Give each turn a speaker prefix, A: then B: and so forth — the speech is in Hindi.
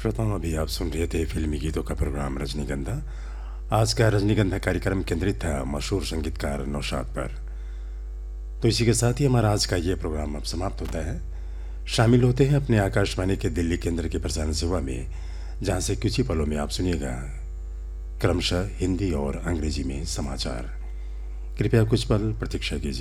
A: श्रोताओं, अभी आप सुन रहे थे फिल्मी गीतों का प्रोग्राम रजनीगंधा। आज का रजनीगंधा कार्यक्रम केंद्रित था मशहूर संगीतकार नौशाद पर। तो इसी के साथ ही हमारा आज का ये प्रोग्राम अब समाप्त होता है। शामिल होते हैं अपने आकाशवाणी के दिल्ली केंद्र की प्रसारण सेवा में, जहां से कुछ ही पलों में आप सुनिएगा क्रमशः हिंदी और अंग्रेजी में समाचार। कृपया कुछ पल प्रतीक्षा कीजिए।